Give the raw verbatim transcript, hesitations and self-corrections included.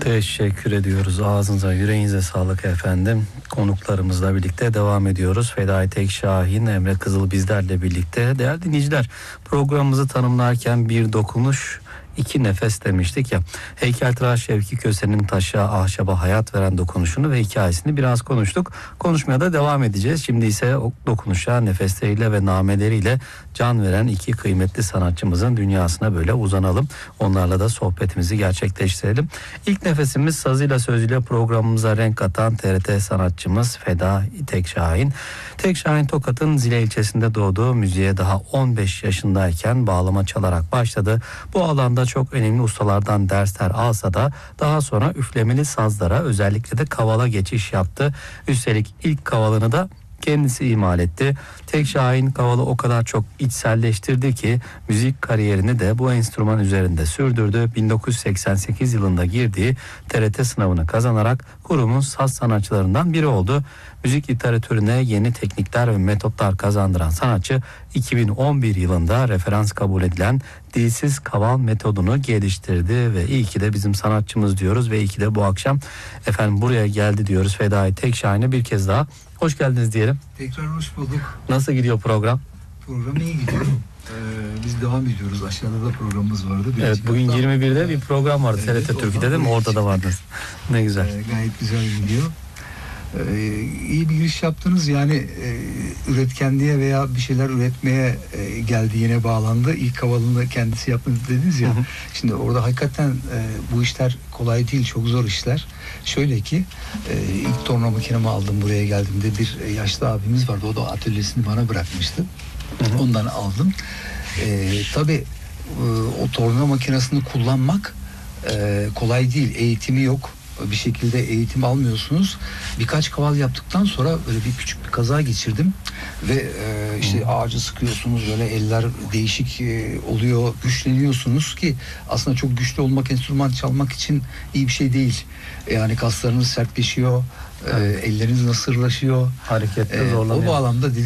Teşekkür ediyoruz. Ağzınıza, yüreğinize sağlık efendim. Konuklarımızla birlikte devam ediyoruz. Fedai Tekşahin, Emre Kızıl bizlerle birlikte. Değerli dinleyiciler, programımızı tanımlarken bir dokunuş, iki nefes demiştik ya. Heykeltıraş Şevki Köse'nin taşa, ahşaba hayat veren dokunuşunu ve hikayesini biraz konuştuk. Konuşmaya da devam edeceğiz. Şimdi ise o dokunuşa, nefesleriyle ve nameleriyle can veren iki kıymetli sanatçımızın dünyasına böyle uzanalım. Onlarla da sohbetimizi gerçekleştirelim. İlk nefesimiz sazıyla sözüyle programımıza renk katan T R T sanatçımız Fedai Tekşahin. Tekşahin Tokat'ın Zile ilçesinde doğdu. Müziğe daha on beş yaşındayken bağlama çalarak başladı. Bu alanda çok önemli ustalardan dersler alsa da daha sonra üflemeli sazlara, özellikle de kavala geçiş yaptı. Üstelik ilk kavalını da kendisi imal etti. Tekşahin kavalı o kadar çok içselleştirdi ki müzik kariyerini de bu enstrüman üzerinde sürdürdü. bin dokuz yüz seksen sekiz yılında girdiği T R T sınavını kazanarak kurumun saz sanatçılarından biri oldu. Müzik literatürüne yeni teknikler ve metotlar kazandıran sanatçı iki bin on bir yılında referans kabul edilen dilsiz kaval metodunu geliştirdi ve iyi ki de bizim sanatçımız diyoruz ve iyi ki de bu akşam efendim buraya geldi diyoruz. Fedai Tekşahin'e bir kez daha hoş geldiniz diyelim. Tekrar hoş bulduk. Nasıl gidiyor program? Program iyi gidiyor. Ee, biz devam ediyoruz. Aşağıda da programımız vardı. Bir evet, bugün yirmi birde bir program vardı. Evet, T R T Türkiye'de değil mi? Orada da vardı. Ne güzel. Ee, gayet güzel gidiyor. Ee, iyi bir giriş yaptınız. Yani e, üretkenliğe veya bir şeyler üretmeye e, geldi, yine bağlandı. İlk havalını kendisi yaptı dediniz ya. Hı hı. Şimdi orada hakikaten e, bu işler kolay değil, çok zor işler. Şöyle ki e, ilk torna makinemi aldım, buraya geldiğimde bir e, yaşlı abimiz vardı. O da atölyesini bana bırakmıştı. Hı hı. Ondan aldım. E, tabii e, o torna makinesini kullanmak e, kolay değil. Eğitimi yok. Bir şekilde eğitim almıyorsunuz. Birkaç kaval yaptıktan sonra böyle bir küçük bir kaza geçirdim ve e, işte ağacı sıkıyorsunuz, böyle eller değişik e, oluyor, güçleniyorsunuz ki aslında çok güçlü olmak, enstrüman çalmak için iyi bir şey değil. Yani kaslarınız sertleşiyor, evet. e, elleriniz nasırlaşıyor. Harekette zorlanıyor. E, o bağlamda